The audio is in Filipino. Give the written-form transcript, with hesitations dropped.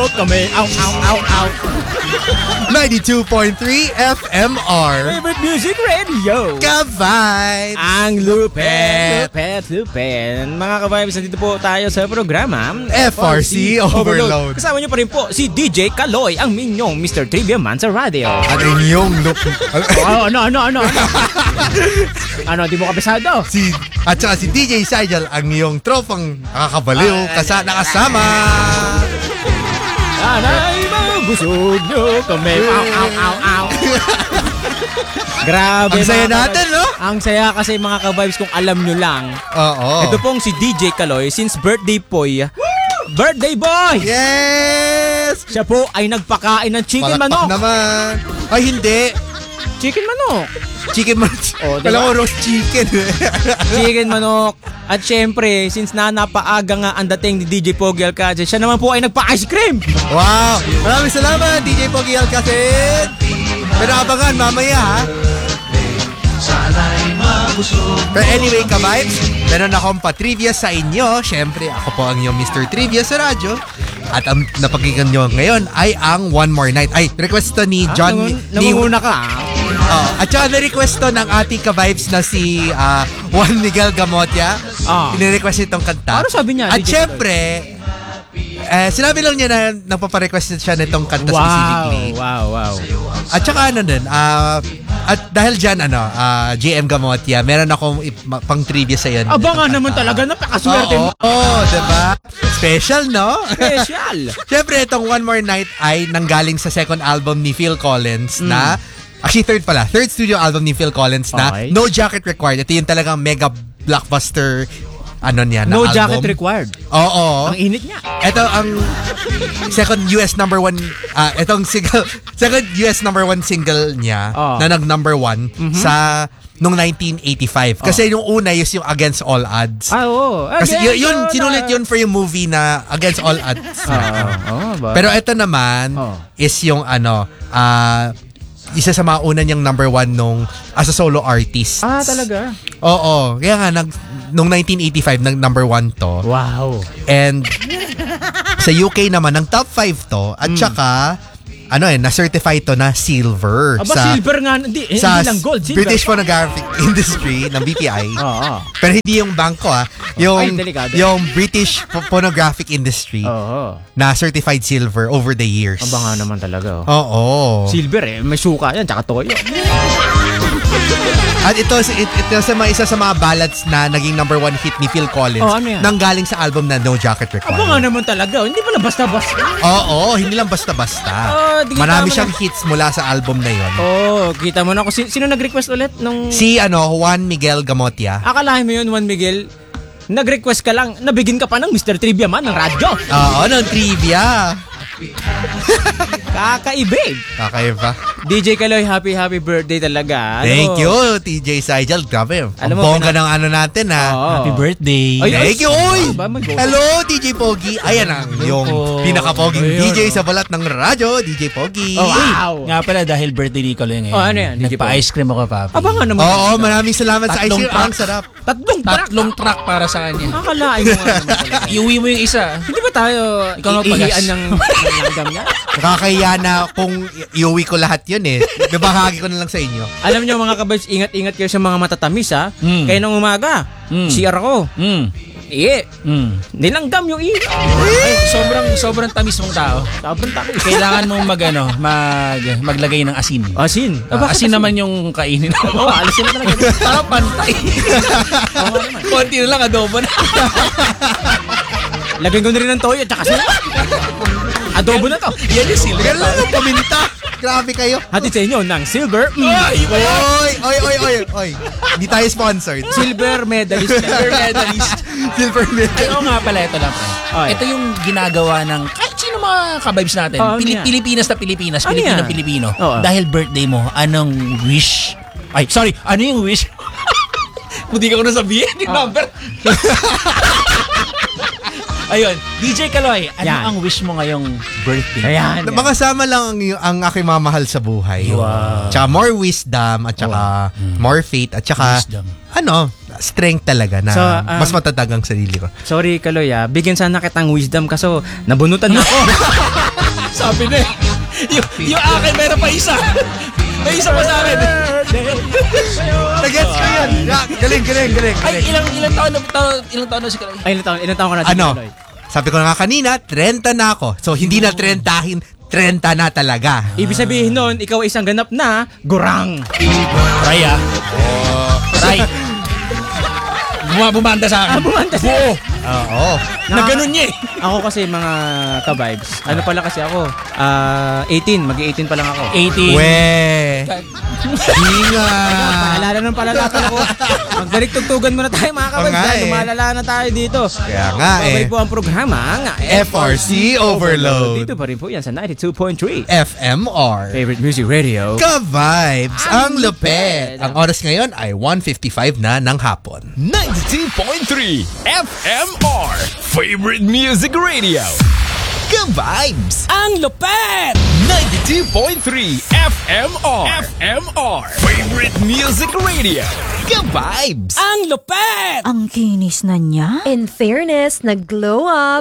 Kami, ow. 92.3 FMR. Favorite Music Radio. Ka-vibes. Ang lupet. Mga ka-vibes, nandito po tayo sa programa FRC Overload. Kasama niyo pa rin po si DJ Kaloy, ang minyong Mr. Trivia Man sa radio. Ang inyong Ano? Ano, di mo kabisado? At saka si DJ Saijal, ang iyong tropang nakakabaliw nakasama. Anay, mabusog nyo kami. Ow. Grabe. Ang saya natin, no? Ang saya kasi mga ka-vibes kung alam nyo lang. Oo. Ito pong si DJ Kaloy, since birthday boy. Birthday boy! Yes! Siya po ay nagpakain ng chicken Palakpak manok. naman. Ay, hindi. Chicken manok. Chicken manok. Oh, diba? Alam ko, roast chicken. Chicken manok. At syempre, since napaaga nga ang dating ni DJ Pogi Alcacid, siya naman po ay nagpa-ice cream. Wow! Maraming salamat, DJ Pogi Alcacid. Pero abangan, mamaya ha. Pero anyway, ka-vibes, meron akong pa-trivia sa inyo. Syempre, ako po ang inyong Mr. Trivia sa radyo. At ang napakinggan nyo ngayon ay ang One More Night. Ay, request to ni John. Nangunguna ka. At saka na-request to ng ating ka-vibes na si Juan Miguel Gamotia. Inirequest itong kanta. Ano sabi niya? At syempre, sinabi lang niya na nagpaparequest siya nitong kanta specifically. Wow. At saka at dahil dyan, GM Gamotia, meron akong pang trivia sa iyo. Aba nga naman talaga, napakaswerte mo. Oo, diba? Special, no? Special. Siyempre, itong One More Night ay nanggaling sa second album ni Phil Collins na, actually third studio album ni Phil Collins na No Jacket Required. Ito yung talagang mega blockbuster niya na No album. Jacket Required. Oo. Ang init niya. Ito ang second US number one second US number one single niya na nag-number one sa nung 1985. Kasi yung una yung Against All Odds. Kasi yun sinulit yun for yung movie na Against All Odds. Pero ito naman is yung isa sa mga una niyang number one nung as a solo artist. Talaga? Oo. Kaya nga, nung 1985, number one to. Wow. And sa UK naman, ng top 5 to. At saka, na-certify to na silver. Silver nga. Hindi lang gold. Silver. British Phonographic Industry ng BPI. Pero hindi yung bangko yung British Phonographic Industry na certified silver over the years. Aba nga naman talaga. Oo. Silver may suka yan, tsaka toyo. At ito isa sa mga ballads na naging number one hit ni Phil Collins nanggaling sa album na No Jacket Required. Aba nga naman talaga. Hindi pala basta-basta. Oo, hindi lang basta-basta. Marami siyang hits mula sa album na yon. Kita mo na kung sino nag-request ulit nung... Si Juan Miguel Gamotia. Akalain mo yun, Juan Miguel, nag-request ka lang, nabigyan ka pa ng Mr. Trivia Man ng radyo. Oo, ng trivia. Kakaibig. Kakaiba. DJ Kaloy, happy birthday talaga. Thank you, TJ Saijal. Grabe. Ang bongga ng natin ha. Happy birthday. Thank you. Hello, DJ Pogi. Ayan ang yung pinaka-poging DJ sa balat ng radyo, DJ Pogi. Wow. Nga pala, dahil birthday ni Kaloy ngayon. Ano yan? Nagpa-ice cream ako, Papi. Aba nga naman. Maraming salamat sa ice cream. Ang sarap. Tatlong truck para sa kanya. Akalain mo nga naman talaga. Iuwi mo yung isa. Hindi ba tayo ihian ng langgam niya? Nakakahiya na kung iuwi ko lahat yun eh. Babahagi ko na lang sa inyo. Alam niyo mga kabals, ingat-ingat kayo sa mga matatamis ha. Kaya nung umaga, CR ako. Nilanggam yung ihi. Ay, sobrang tamis mong tao. Sobrang tamis. Kailangan mong maglagay ng asin. Asin? Asin naman yung kainin. Alisin na talaga. Para pantay. Konti na lang, adobo na. Lagyan ko na rin ng toyo at saka sila. Adobo na to. Yan yung silver. Ganun lang ang paminta. Grabe kayo. Hatid sa inyo ng silver. Oy. Hindi tayo sponsored. Silver medalist. Silver medalist. Oo nga pala, ito lang. Ito yung ginagawa ng kahit sino mga ka-vibes natin. Pilipinas na Pilipinas. Pilipino. Dahil birthday mo, anong wish? Ay, sorry. Ano yung wish? Hindi ka ko nasabihin yung number. Ayun, DJ Kaloy, ano ang wish mo ngayong birthday? Ayan. Makasama lang ang aking mamahal sa buhay. Wow. Tsaka more wisdom at tsaka more faith at tsaka strength talaga na So, mas matatag ang sarili ko. Sorry, Kaloy, bigyan sana kitang wisdom kaso nabunutan na ako. Sabi na eh. Yung akin, meron pa isa. May isa pa sa akin. Nag-gets ko yun. Galing. Ay, ilang taon na si Kaloy? Ay, ilan taon ka na, Kaloy? Sabi ko na nga kanina, 30 na ako. So, hindi na 30 na talaga. Ibig sabihin nun, ikaw ay isang ganap na gurang. Ray, Ray. Bumanda sa akin. Bumanda sa akin. Oo. Na ganun niya eh. Ako kasi mga ka-vibes. Ano pala kasi ako? 18. Mag-18 pa lang ako. 18. We. Hinga. Paalala ng palalatan ako. Magdalik tugtugan muna tayo mga ka-vibes. nga Dahil eh. lumalala na tayo dito. Kaya nga Babalik eh. po ang programa nga FRC Overload. Dito pa rin po yan sa 92.3 FMR. Favorite Music Radio. Ka-vibes. Ang lupet. Ang oras ngayon ay 1:55 na ng hapon. 92.3 FMR Favorite Music Radio. Ka-vibes. Ang lupet! 92.3 FMR Favorite Music Radio. Ka-vibes. Ang lupet! Ang kinis na niya. In fairness, nag-glow up.